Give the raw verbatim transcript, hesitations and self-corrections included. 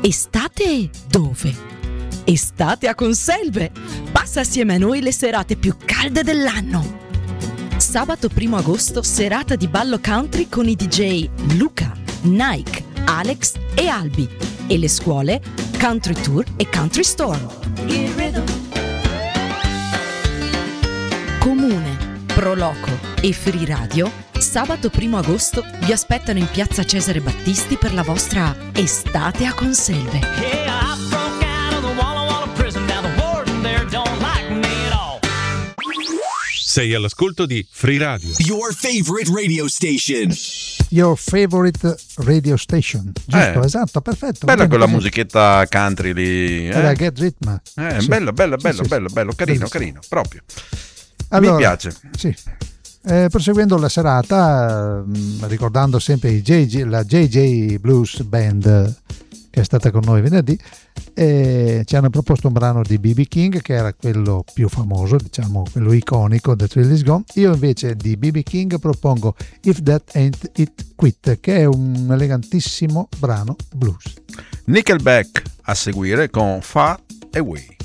Estate dove? Estate a Conselve! Passa assieme a noi le serate più calde dell'anno. Sabato primo agosto, serata di ballo country con i D J Luca, Nike, Alex e Albi. E le scuole Country Tour e Country Storm. Comune, Proloco e Free Radio sabato primo agosto vi aspettano in piazza Cesare Battisti per la vostra Estate a Conselve. Sei all'ascolto di Free Radio. Your favorite radio station. Your favorite radio station. Giusto, Eh. esatto, perfetto. Bella Bene quella così. musichetta country lì. Era Eh? Get Rhythm. Eh, Sì. bello, bello, Sì, bello, sì, bello, sì. bello, carino, Sì, sì. carino, proprio. Allora, Mi piace. Sì. Eh, proseguendo la serata, mh, ricordando sempre i J J, la J J Blues Band eh, che è stata con noi venerdì, eh, ci hanno proposto un brano di B B King che era quello più famoso, diciamo quello iconico, The Thrill Is Gone. Io invece di B B King propongo If That Ain't It Quit, che è un elegantissimo brano blues. Nickelback a seguire con Far Away.